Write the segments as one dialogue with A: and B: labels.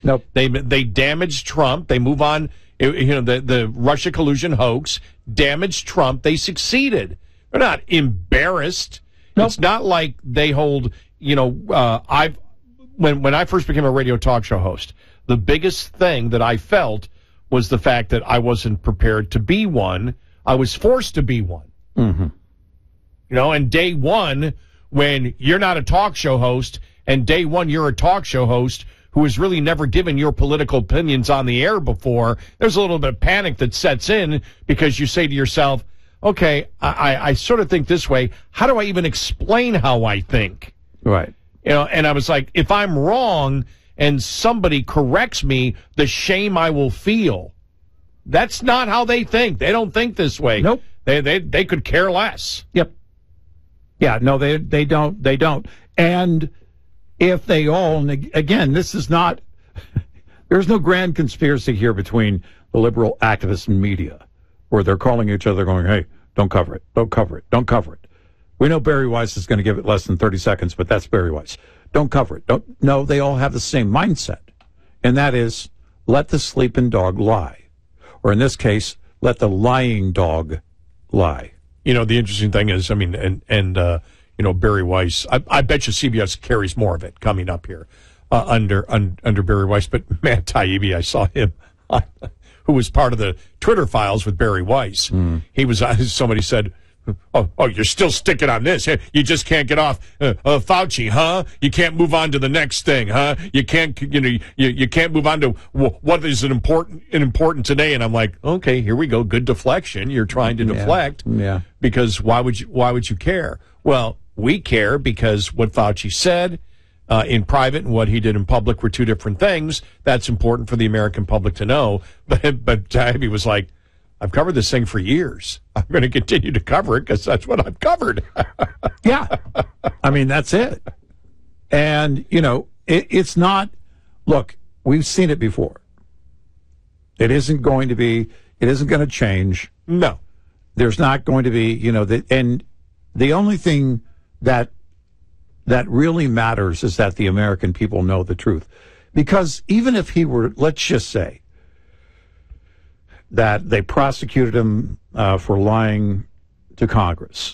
A: Nope.
B: They damaged Trump. They move on. The Russia collusion hoax damaged Trump. They succeeded. They're not embarrassed. Nope. It's not like they hold, when I first became a radio talk show host, the biggest thing that I felt was the fact that I wasn't prepared to be one. I was forced to be one.
A: Mm-hmm.
B: And day one, when you're not a talk show host, and day one you're a talk show host who has really never given your political opinions on the air before, there's a little bit of panic that sets in because you say to yourself, okay, I sort of think this way. How do I even explain how I think?
A: Right.
B: And I was like, if I'm wrong and somebody corrects me, the shame I will feel. That's not how they think. They don't think this way.
A: Nope.
B: They could care less.
A: Yep. Yeah, no, they don't. They don't. And if they all, and again, this is not, there's no grand conspiracy here between the liberal activists and media where they're calling each other going, hey, don't cover it, don't cover it, don't cover it. We know Barry Weiss is going to give it less than 30 seconds, but that's Barry Weiss. Don't cover it. No, they all have the same mindset. And that is, let the sleeping dog lie. Or in this case, let the lying dog lie.
B: The interesting thing is, Barry Weiss, I bet you CBS carries more of it coming up here under Barry Weiss. But Matt Taibbi, I saw him, who was part of the Twitter files with Barry Weiss. He was, somebody said, oh, you're still sticking on this. You just can't get off Fauci, huh? You can't move on to the next thing, huh? You can't, you can't move on to what is important today. And I'm like, okay, here we go. Good deflection. You're trying to deflect.
A: Yeah.
B: Because why would you care? Well, we care because what Fauci said in private and what he did in public were two different things. That's important for the American public to know. But Taibbi was like, I've covered this thing for years. I'm going to continue to cover it because that's what I've covered.
A: Yeah. I mean, that's it. And, it's not, look, we've seen it before. It isn't going to change.
B: No.
A: There's not going to be, and the only thing that really matters is that the American people know the truth. Because even if he were, let's just say, that they prosecuted him for lying to Congress.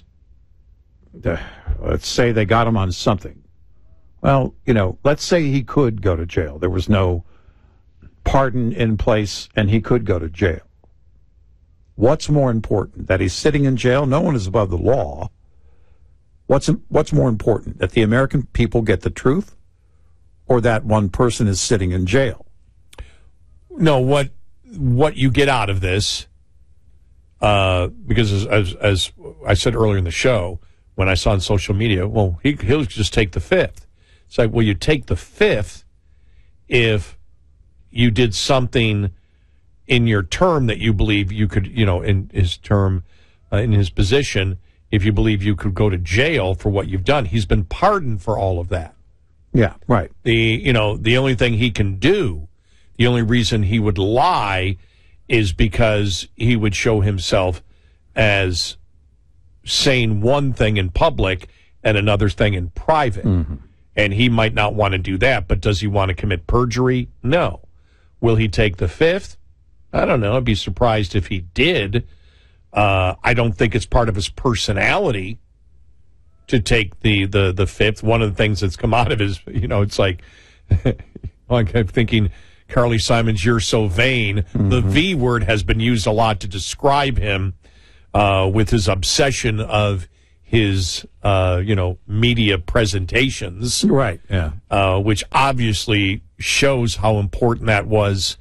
A: Let's say they got him on something. Well, let's say he could go to jail. There was no pardon in place, and he could go to jail. What's more important, that he's sitting in jail? No one is above the law. What's more important, that the American people get the truth, or that one person is sitting in jail?
B: No, what you get out of this, because as I said earlier in the show, when I saw on social media, well, he'll just take the fifth. It's like, well, you take the fifth if you did something in your term that you believe you could, in his term, in his position, if you believe you could go to jail for what you've done. He's been pardoned for all of that.
A: Yeah, right.
B: The only thing he can do, the only reason he would lie is because he would show himself as saying one thing in public and another thing in private.
A: Mm-hmm.
B: And he might not want to do that, but does he want to commit perjury? No. Will he take the fifth? I don't know. I'd be surprised if he did. I don't think it's part of his personality to take the fifth. One of the things that's come out of his, it's like I'm thinking, Carly Simons, you're so vain. Mm-hmm. The V word has been used a lot to describe him with his obsession of his, media presentations.
A: Right, yeah.
B: Which obviously shows how important that was,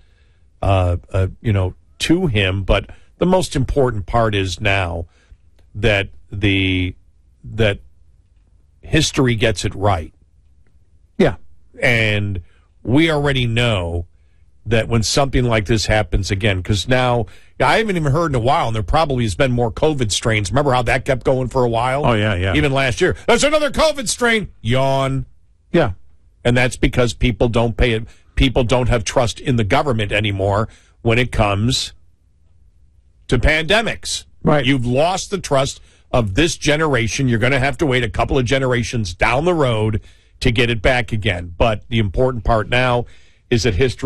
B: to him. But the most important part is now that that history gets it right.
A: Yeah.
B: And we already know that when something like this happens again, because now I haven't even heard in a while, and there probably has been more COVID strains. Remember how that kept going for a while?
A: Oh, yeah.
B: Even last year. There's another COVID strain. Yawn.
A: Yeah.
B: And that's because people don't pay it. People don't have trust in the government anymore when it comes to pandemics.
A: Right.
B: You've lost the trust of this generation. You're going to have to wait a couple of generations down the road to get it back again. But the important part now is that history